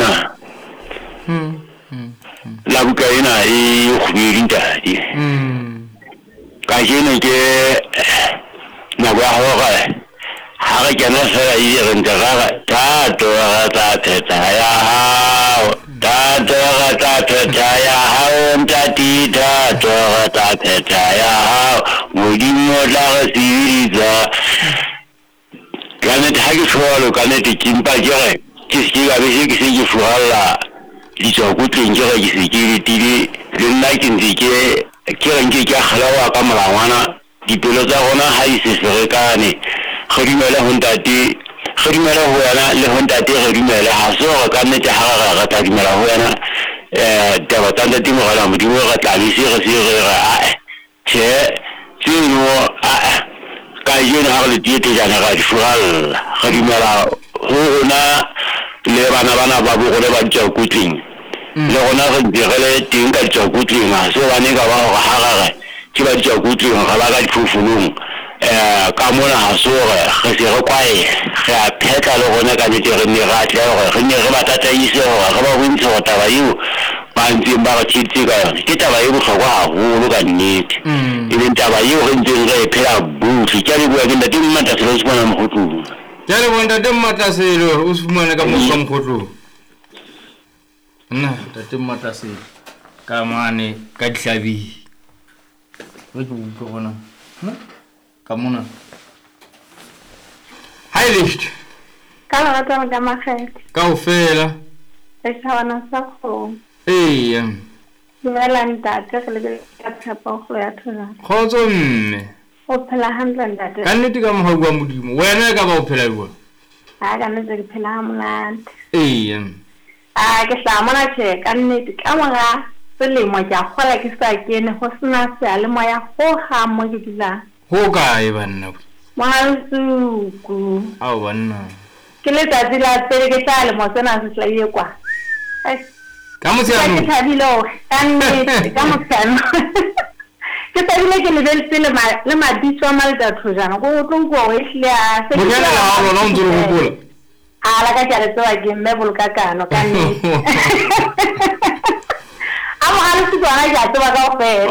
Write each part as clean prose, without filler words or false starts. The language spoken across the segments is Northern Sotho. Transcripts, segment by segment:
bukaina la bukaina e khubirita ka jeno ke na wa hoga ha ke na sala e re ntara ta to ta ta ya ha ta ta ya ha nta ti ta to ta ya ha modimo la siriza kana ta ke folo kana te kimpa jere ke ga be ke se fuhala di so ku tin jere ke se ke ti le na kin di ke ran ke ka halawa ka malawana di pelo tsa gona ha ise se ka ne khadimela hundati khadimela ho yana le hundati khadimela ha so ka ne ta ha ga ta dimela ho yana ta ba ta di mo ga mo di mo ga ta di se ga che no ka yena ha le di te jana ga di fual khadimela ho na le bana ba bo le ba tja kuting le gona ga direle ting ka tja kuting ha so ba ne ka ba ha ga ke ba tja kuting ga ba ga difufulung ka mona ha so ga se go kwae ga pheta le gona ka nete re ne ga tla go re ne re ba tata ise go ga ba bontse go taba yu ba ntse ba ga tshitse ka yona ke taba yu go ga holo ka nnete e le taba yu re ntse re phela buti ke re bua ke ntate mmata se lo se bona mo gotlu ke re bona ntate mmata se lo o se fumana ka mo ka mo gotlu nna ntate mmata se ka mane ka dihlabi we go bona Kamuna. Hi lift. Kala ka ga makhet. Ka o fela. E sawana sa go. Dumela ntate ke le ka tsapa go ya thola. Khotso mme. O phela handla ntate. Ka nnete ka mo gwa modimo. Wena ka ba o phela bua. Ha ka nnete ke phela monate. Ke sa mona che ka nnete ka mora selemo ja khola ke sa kene go sna se le moya go ga mo ke dila. Ho kae banna? Mazuku. Ao banna. Ke le tsatsi la pele ke tla le mo tsena se tla ye kwa. Ka mo tsena. Ke thabilo ka nnete ka mo tsena. Ke thabile ke le mabitso a malga thojana go tlonko o ihlia se ke la ha no ntse go bola. Ala ka tla tsoa ke mmebol ka kano ka nnete. Amo ke bona ja tsoa ka o fe.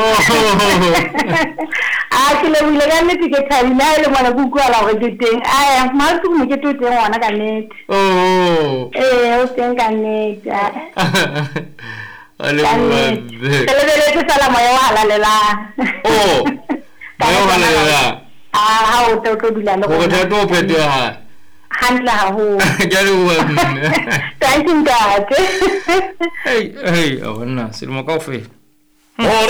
Ke le bile ka nnete ke thabile le mona go kwala go diteng ma tu mo ke toteng ngwana ka nnete o teng ka nnete ale ke le bele ke sala moya wa halalela moya wa halalela ha o to dula le go ta to phete ha handla ho ke re bua thank you God hey awona se mo ka o fe ora